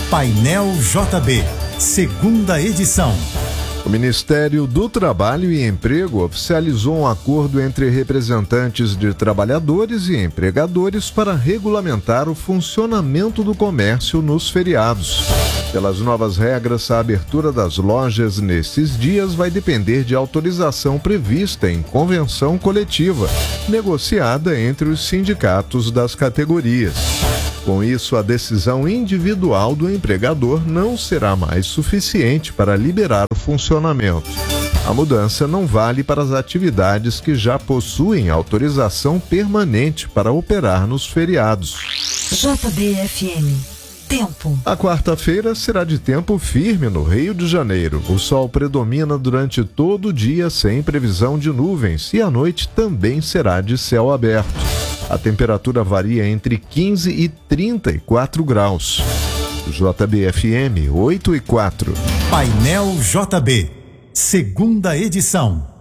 Painel JB, segunda edição. O Ministério do Trabalho e Emprego oficializou um acordo entre representantes de trabalhadores e empregadores para regulamentar o funcionamento do comércio nos feriados. Pelas novas regras, a abertura das lojas nesses dias vai depender de autorização prevista em convenção coletiva, negociada entre os sindicatos das categorias. Com isso, a decisão individual do empregador não será mais suficiente para liberar o funcionamento. A mudança não vale para as atividades que já possuem autorização permanente para operar nos feriados. JBFM. Tempo. A quarta-feira será de tempo firme no Rio de Janeiro. O sol predomina durante todo o dia sem previsão de nuvens e a noite também será de céu aberto. A temperatura varia entre 15 e 34 graus. JBFM 8 e 4. Painel JB, segunda edição.